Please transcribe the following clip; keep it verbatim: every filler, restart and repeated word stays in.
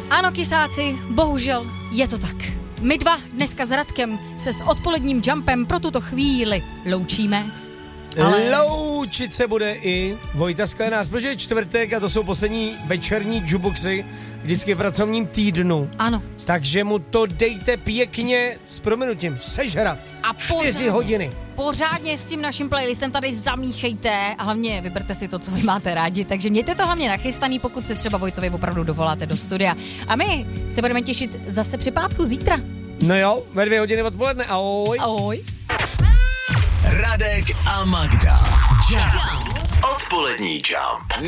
Ano, kysáci, bohužel je to tak. My dva dneska s Radkem se s odpoledním jumpem pro tuto chvíli loučíme. Ale... Loučit se bude i Vojta Sklenář, protože je čtvrtek a to jsou poslední večerní juboxy vždycky v pracovním týdnu. Ano. Takže mu to dejte pěkně s prominutím sežrat. A čtyři pořádně, hodiny. Pořádně s tím naším playlistem tady zamíchejte a hlavně vyberte si to, co vy máte rádi. Takže mějte to hlavně nachystaný, pokud se třeba Vojtovi opravdu dovoláte do studia. A my se budeme těšit zase při pátku zítra. No jo, ve dvě hodiny odpoledne. Ahoj. Ahoj. Radek a Magda. Jump. Odpolední Jump.